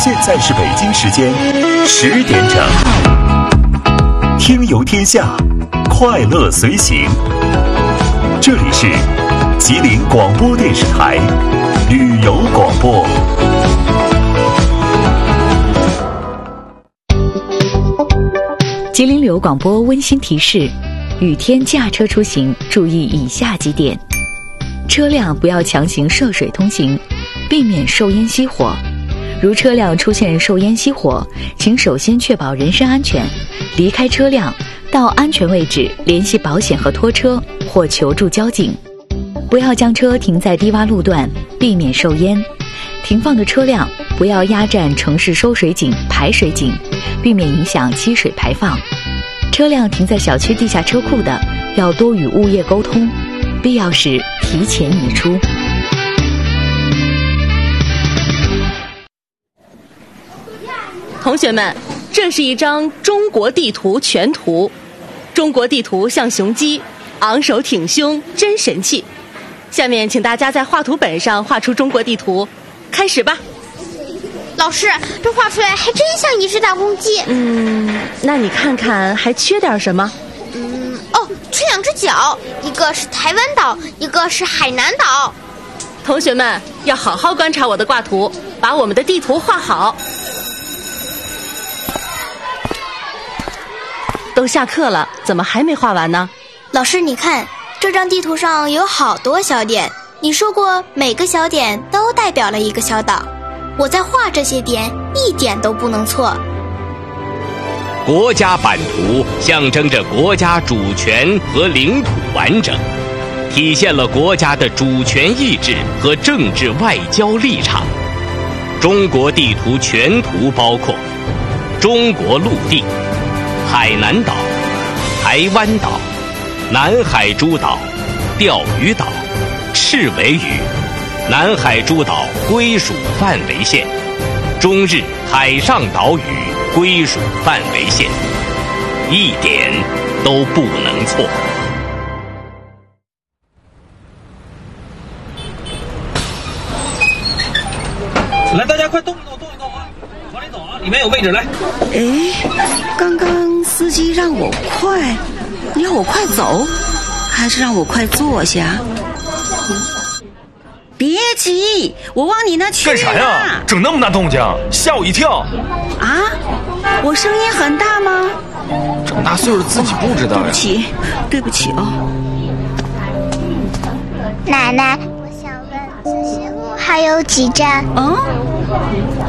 现在是北京时间10点整，听游天下，快乐随行。这里是吉林广播电视台旅游广播。 吉林旅游广播温馨提示：雨天驾车出行注意以下几点：车辆不要强行涉水通行，避免受烟熄火。如车辆出现受烟熄火，请首先确保人身安全，离开车辆，到安全位置联系保险和拖车或求助交警。不要将车停在低洼路段，避免受烟。停放的车辆不要压占城市收水井、排水井，避免影响积水排放。车辆停在小区地下车库的，要多与物业沟通，必要时提前移出。 同学们，这是一张中国地图全图。中国地图像雄鸡，昂首挺胸，真神气。下面请大家在画图本上画出中国地图，开始吧。 老师，这画出来还真像一只大公鸡。 那你看看还缺点什么？ 缺2只脚，一个是台湾岛，一个是海南岛。 同学们要好好观察我的挂图，把我们的地图画好。都下课了，怎么还没画完呢？ 老师，你看这张地图上有好多小点，你说过每个小点都代表了一个小岛，我在画这些点一点都不能错。 国家版图象征着国家主权和领土完整，体现了国家的主权意志和政治外交立场。中国地图全图包括中国陆地、海南岛、台湾岛、南海诸岛、钓鱼岛、赤尾屿、南海诸岛归属范围线、中日海上岛屿归属范围线，一点都不能错。 来，大家快动一动啊！往里走啊，里面有位置，来。 刚刚司机让我快，你让我快走，还是让我快坐下？别急，我往你那去。 干啥呀？整那么大动静，吓我一跳！ 啊，我声音很大吗？ 这么大岁数自己不知道呀。 对不起哦。 奶奶，我想问，自习路还有几站？